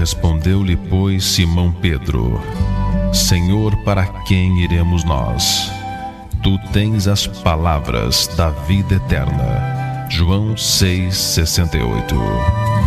Respondeu-lhe, pois, Simão Pedro: Senhor, para quem iremos nós? Tu tens as palavras da vida eterna. João 6,68.